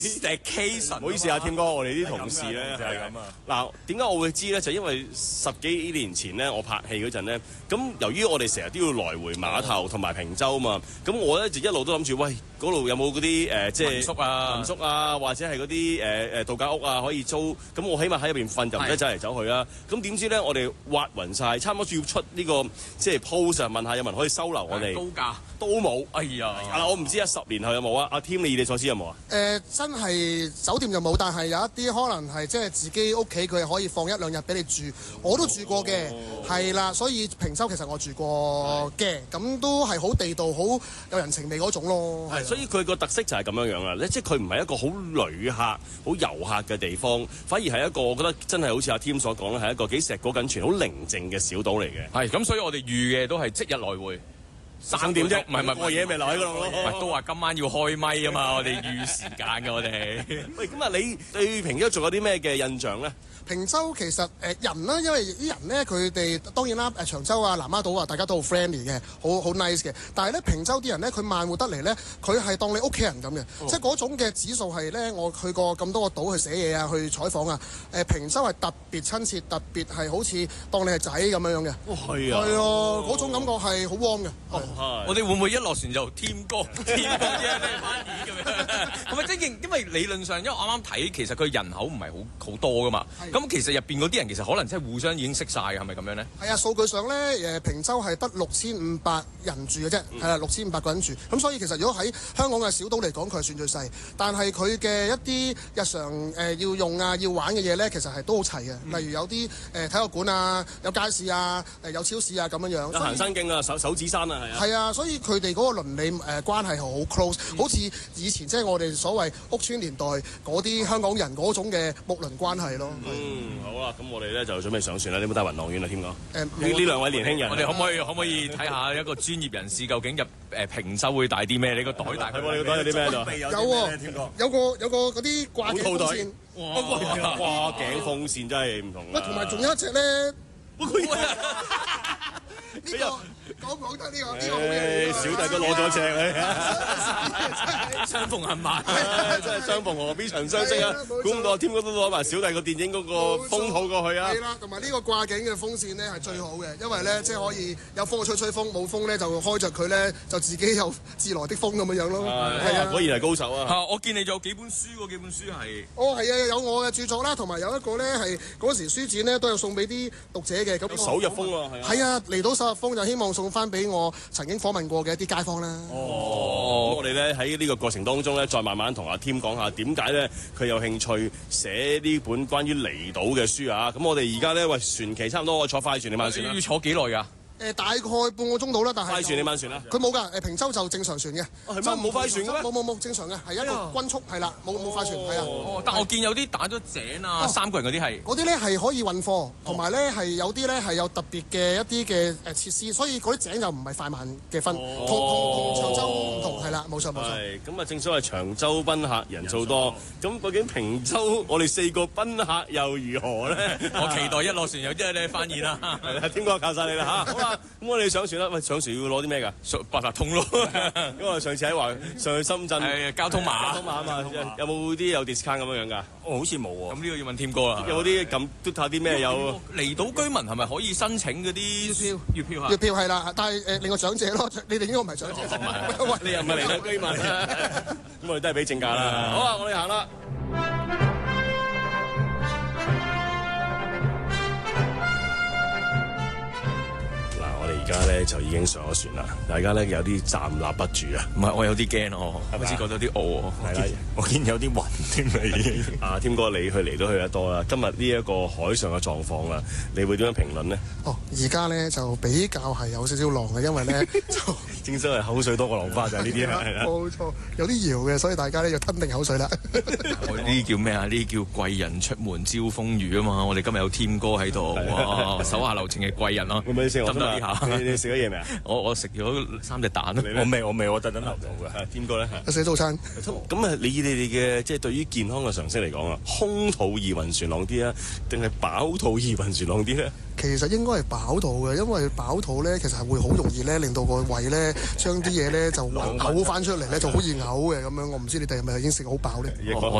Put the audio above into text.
Staycation， 唔好意思啊，添哥，我哋啲同事咧就係咁啊。 嗱，點解我會知咧？就因為10幾年前咧，我拍戲嗰陣咧，咁由於我哋成日都要來回碼頭同埋坪洲啊嘛，咁我咧就一路都諗住，喂，嗰度有冇嗰啲即係民宿啊，或者係嗰啲度假屋啊可以租，咁我起碼喺入邊瞓就唔使走嚟走去啦。咁點知咧，我哋挖暈晒，差唔多要出呢個即係 post 問下有冇人可以收留我哋， 高價都冇。 哎呀！ 我唔知10年後有冇啊？阿添，你所知有冇啊？ 真係酒店就冇，但係有一啲可能係即係自己屋企佢可以放1、2日俾你住，我都住過嘅，係啦，所以坪洲其實我住過嘅，咁都係好地道、好有人情味嗰種咯。 係，所以佢個特色就係咁樣樣啦，即係佢唔係一個好旅客、好遊客嘅地方，反而係一個我覺得真係好似阿添所講咧，係一個幾碩果僅存、好寧靜嘅小島嚟嘅。 係咁，所以我哋預嘅都係即日來回。 3點啫， 唔係過夜咪留喺嗰度咯。 都話今晚要開咪啊嘛，我哋預時間㗎，我哋。 喂，咁啊，你對坪洲仲有啲咩嘅印象咧？ 坪洲其實人啦，因為啲人咧佢哋當然啦，長洲啊、南丫島啊，大家都好 friendly 嘅，好 nice 嘅。但係咧坪洲啲人咧，佢慢活得嚟咧，佢係當你屋企人咁嘅，即係嗰種嘅指數係咧，我去過咁多個島去寫嘢啊，去採訪啊，坪洲係特別親切，特別係好似當你係仔咁樣嘅。 係啊， 係啊，嗰種感覺係好 warm 嘅。 我哋會唔會一落船就添哥啫咩翻譯咁樣？係咪即係因為理論上，因為我啱啱睇，其實佢人口唔係好多噶嘛。咁其實入邊嗰啲人其實可能真係互相已經識晒嘅，係咪咁樣咧？係啊，數據上咧，坪洲係得6500人住嘅啫，係啦，6500個人住。咁所以其實如果喺香港嘅小島嚟講，佢係算最細。但係佢嘅一啲日常要用啊、要玩嘅嘢咧，其實係都好齊嘅。例如有啲體育館啊、有街市啊、有超市啊咁樣樣。 有行山徑啊、手指山啊，係啊。 係啊，所以佢哋嗰個鄰里關係係好 close，好似以前即係我哋所謂屋邨年代嗰啲香港人嗰種嘅睦鄰關係咯。 好啦，咁我哋咧就準備上船啦。你有冇帶雲浪丸啊？添哥，呢兩位年輕人， 我哋可唔可以睇下一個專業人士究竟入坪洲會帶啲咩？你個袋大？ 係喎，你個袋有啲咩度？ 有喎，有個嗰啲掛頸風扇。 哇！掛頸風扇真係唔同。 喂，同埋仲有一隻咧。呢個講得呢個好嘢， 小弟都攞咗隻相逢恨晚， 真係相逢何必曾相識啊！估唔到添哥都攞埋小弟個電影嗰個風號過去啊！ 係啦，同埋呢個掛頸嘅風扇咧係最好嘅，因為咧即係可以有風就吹風，冇風咧就開着佢咧就自己有自來的風咁樣樣咯。係啊， 果然係高手啊！ 我見你仲有幾本書喎，幾本書係？ 哦，係啊，有我嘅著作啦，同埋有一個咧係嗰時書展咧都有送俾啲讀者嘅。咁首日封啊， 係啊，嚟到首日封就希望送翻俾我曾經訪問過嘅一啲街坊啦。 咁我哋咧喺呢個過程當中咧，再慢慢同阿添講下點解咧佢有興趣寫呢本關於離島嘅書啊！咁我哋而家咧，喂，船期差唔多，我坐快船定慢船啦？ 要坐幾耐㗎？ 大概半個鐘到啦，但係快船定慢船啦？ 佢冇㗎，坪洲就正常船嘅。 係咩？冇快船嘅咩？ 冇正常嘅，係一個均速係啦，冇快船係啊。 但我見有啲打咗井啊，3個人嗰啲係。 嗰啲咧係可以運貨，同埋咧係有啲咧係有特別嘅一啲嘅設施，所以嗰啲井就唔係快慢嘅分，同長洲唔同係啦，冇錯。 係咁啊！正所謂長洲賓客人數多，咁究竟坪洲我哋4個賓客又如何咧？ 我期待一落船有啲你翻現啦。 係啦，添哥靠晒你啦嚇！好啦，咁我哋上船啦。喂，上船要攞啲咩㗎？ 八達通咯。 因為上次喺話上去深圳係交通碼啊嘛，有冇啲有 discount 咁樣㗎？ 好似冇喎。咁呢個要問添哥啦。 有冇啲咁嘟下啲咩有？ 離島居民係咪可以申請嗰啲月票啊？ 月票係啦，但係另外長者咯，你哋應該唔係長者。 喂，你又唔係離島居民，咁我哋都係俾正價啦。好啊，我哋行啦。而家咧就已經上咗船啦，大家咧有啲站立不住啊！ 唔係，我有啲驚咯，好似覺得有啲餓。係啦，我見有啲暈添啦已經。 添哥，你嚟都去得多啦。今日呢一個海上嘅狀況啦，你會點樣評論呢？ 而家咧就比較係有少少浪嘅，因為咧就正所謂口水多過浪花就係呢啲係冇錯，有啲搖嘅，所以大家咧要吞定口水啦。 呢啲叫咩啊？呢啲叫貴人出門招風雨啊嘛！我哋今日有添哥喺度，哇！手下留情嘅貴人咯。 咁咪先，我得唔得呢下？ 你食咗嘢未啊？ 我食咗3隻蛋咯。 我未，我特登留到嘅。 添哥咧？ 食早餐。 咁啊，你哋嘅即係對於健康嘅常識嚟講啊，空肚易暈船浪啲啊，定係飽肚易暈船浪啲咧？ 其實應該係飽肚嘅，因為飽肚咧，其實係會好容易咧，令到個胃咧將啲嘢咧就嘔翻出嚟咧，就好易嘔嘅咁樣。我唔知你哋係咪已經食好飽咧？